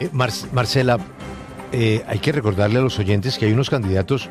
Marcela, hay que recordarle a los oyentes que hay unos candidatos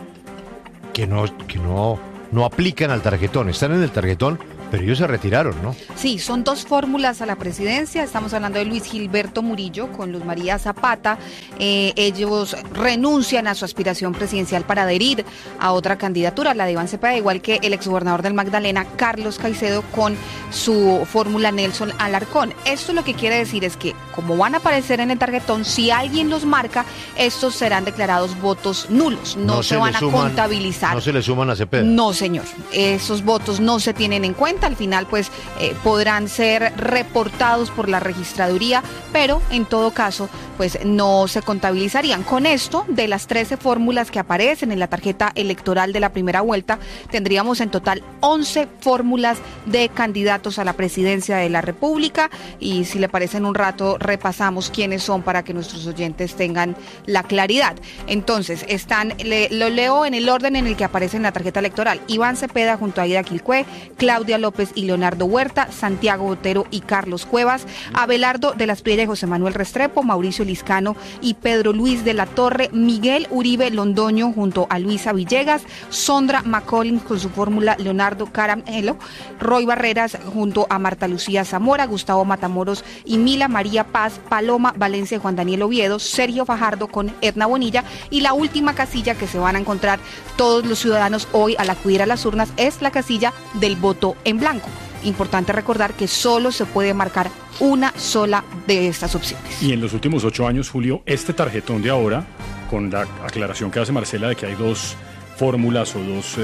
que no aplican al tarjetón, están en el tarjetón, pero ellos se retiraron, ¿no? Sí, son dos fórmulas a la presidencia. Estamos hablando de Luis Gilberto Murillo con Luz María Zapata. Ellos renuncian a su aspiración presidencial para adherir a otra candidatura, la de Iván Cepeda, igual que el exgobernador del Magdalena, Carlos Caicedo, con su fórmula Nelson Alarcón. Esto lo que quiere decir es que, como van a aparecer en el tarjetón, si alguien los marca, estos serán declarados votos nulos, no se van a contabilizar. ¿No se le suman a Cepeda? No, señor. Esos votos no se tienen en cuenta. Al final, pues, podrán ser reportados por la registraduría, pero en todo caso, pues, no se contabilizarían. Con esto, de las 13 fórmulas que aparecen en la tarjeta electoral de la primera vuelta, tendríamos en total 11 fórmulas de candidatos a la presidencia de la República. Y si le parece, en un rato repasamos quiénes son para que nuestros oyentes tengan la claridad. Entonces, lo leo en el orden en el que aparece en la tarjeta electoral: Iván Cepeda junto a Aida Quilcué, Claudia López y Leonardo Huerta, Santiago Botero y Carlos Cuevas, Abelardo de las Priella y José Manuel Restrepo, Mauricio Liscano y Pedro Luis de la Torre, Miguel Uribe Londoño junto a Luisa Villegas, Sondra McCollin con su fórmula Leonardo Caramelo, Roy Barreras junto a Marta Lucía Zamora, Gustavo Matamoros y Mila María Paz, Paloma Valencia y Juan Daniel Oviedo, Sergio Fajardo con Edna Bonilla, y la última casilla que se van a encontrar todos los ciudadanos hoy al acudir a las urnas es la casilla del voto en blanco. Importante recordar que solo se puede marcar una sola de estas opciones. Y en los últimos 8 años, Julio, este tarjetón de ahora, con la aclaración que hace Marcela de que hay dos fórmulas o dos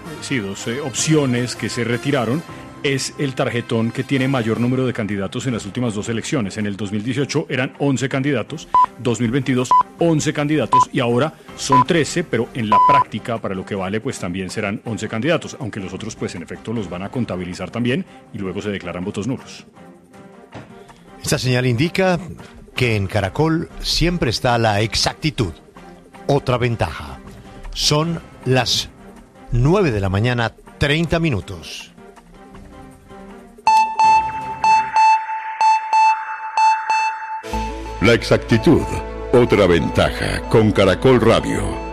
opciones que se retiraron, es el tarjetón que tiene mayor número de candidatos en las últimas 2 elecciones. En el 2018 eran 11 candidatos, 2022 11 candidatos y ahora son 13, pero en la práctica, para lo que vale, pues también serán 11 candidatos, aunque los otros, pues en efecto, los van a contabilizar también y luego se declaran votos nulos. Esta señal indica que en Caracol siempre está la exactitud. Otra ventaja. Son las 9 de la mañana, 30 minutos. La exactitud, otra ventaja con Caracol Radio.